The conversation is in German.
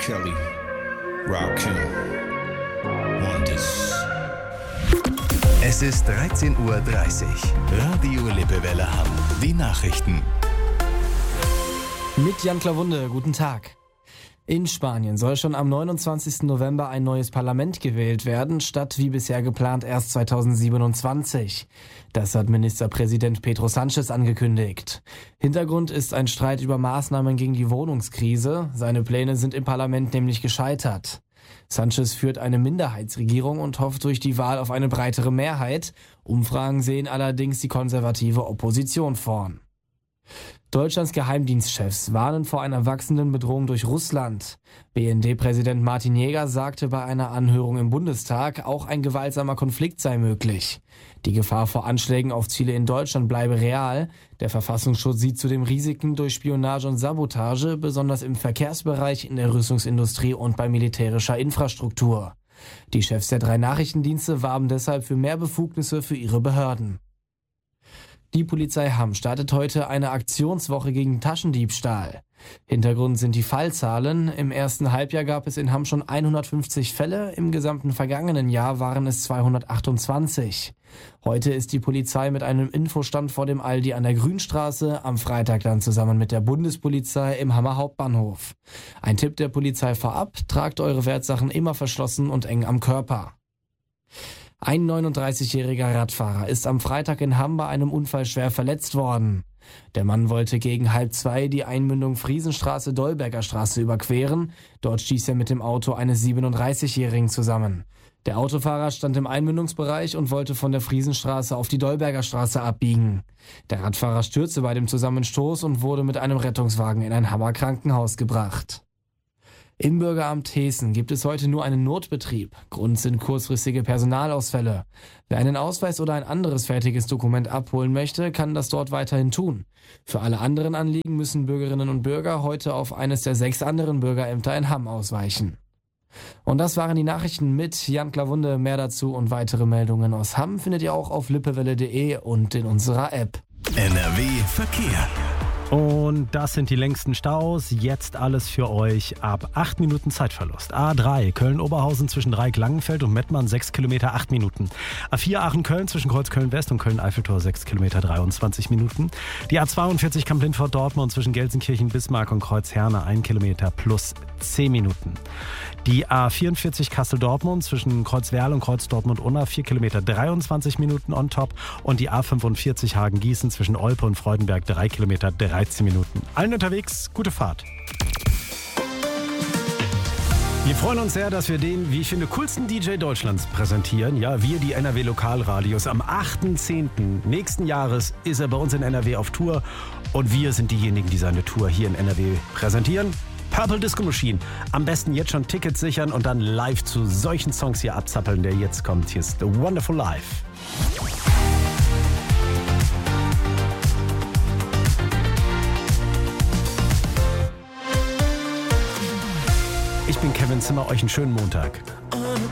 Kelly, Rakim, Wonders. Es ist 13:30 Uhr. Radio Lippewelle Hamm. Die Nachrichten. Mit Jan Klawunde, guten Tag. In Spanien soll schon am 29. November ein neues Parlament gewählt werden, statt wie bisher geplant erst 2027. Das hat Ministerpräsident Pedro Sánchez angekündigt. Hintergrund ist ein Streit über Maßnahmen gegen die Wohnungskrise. Seine Pläne sind im Parlament nämlich gescheitert. Sánchez führt eine Minderheitsregierung und hofft durch die Wahl auf eine breitere Mehrheit. Umfragen sehen allerdings die konservative Opposition vorn. Deutschlands Geheimdienstchefs warnen vor einer wachsenden Bedrohung durch Russland. BND-Präsident Martin Jäger sagte bei einer Anhörung im Bundestag, auch ein gewaltsamer Konflikt sei möglich. Die Gefahr vor Anschlägen auf Ziele in Deutschland bleibe real. Der Verfassungsschutz sieht zudem Risiken durch Spionage und Sabotage, besonders im Verkehrsbereich, in der Rüstungsindustrie und bei militärischer Infrastruktur. Die Chefs der 3 Nachrichtendienste warben deshalb für mehr Befugnisse für ihre Behörden. Die Polizei Hamm startet heute eine Aktionswoche gegen Taschendiebstahl. Hintergrund sind die Fallzahlen. Im ersten Halbjahr gab es in Hamm schon 150 Fälle, im gesamten vergangenen Jahr waren es 228. Heute ist die Polizei mit einem Infostand vor dem Aldi an der Grünstraße, am Freitag dann zusammen mit der Bundespolizei im Hammer Hauptbahnhof. Ein Tipp der Polizei vorab: tragt eure Wertsachen immer verschlossen und eng am Körper. Ein 39-jähriger Radfahrer ist am Freitag in Hamm bei einem Unfall schwer verletzt worden. Der Mann wollte gegen 1:30 die Einmündung Friesenstraße-Dolberger Straße überqueren. Dort stieß er mit dem Auto eines 37-Jährigen zusammen. Der Autofahrer stand im Einmündungsbereich und wollte von der Friesenstraße auf die Dolberger Straße abbiegen. Der Radfahrer stürzte bei dem Zusammenstoß und wurde mit einem Rettungswagen in ein Hammer Krankenhaus gebracht. Im Bürgeramt Heßen gibt es heute nur einen Notbetrieb. Grund sind kurzfristige Personalausfälle. Wer einen Ausweis oder ein anderes fertiges Dokument abholen möchte, kann das dort weiterhin tun. Für alle anderen Anliegen müssen Bürgerinnen und Bürger heute auf eines der 6 anderen Bürgerämter in Hamm ausweichen. Und das waren die Nachrichten mit Jan Klawunde. Mehr dazu und weitere Meldungen aus Hamm findet ihr auch auf lippewelle.de und in unserer App. NRW Verkehr. Und das sind die längsten Staus. Jetzt alles für euch ab 8 Minuten Zeitverlust. A3 Köln-Oberhausen zwischen Dreieck-Langenfeld und Mettmann 6 Kilometer 8 Minuten. A4 Aachen-Köln zwischen Kreuz Köln-West und Köln-Eiffeltor 6 Kilometer 23 Minuten. Die A42 Kamp-Lindfort-Dortmund zwischen Gelsenkirchen-Bismarck und Kreuz-Herne 1 Kilometer plus 10 Minuten. Die A44 Kassel-Dortmund zwischen Kreuzwerl und Kreuz-Dortmund-Unna 4 Kilometer 23 Minuten on top. Und die A45 Hagen-Gießen zwischen Olpe und Freudenberg 3 Kilometer 13 Minuten. Allen unterwegs, gute Fahrt. Wir freuen uns sehr, dass wir den, wie ich finde, coolsten DJ Deutschlands präsentieren. Ja, wir, die NRW Lokalradios. Am 8.10. nächsten Jahres ist er bei uns in NRW auf Tour. Und wir sind diejenigen, die seine Tour hier in NRW präsentieren. Purple Disco Machine. Am besten jetzt schon Tickets sichern und dann live zu solchen Songs hier abzappeln, der jetzt kommt. Hier ist The Wonderful Life. Ich bin Kevin Zimmer, euch einen schönen Montag.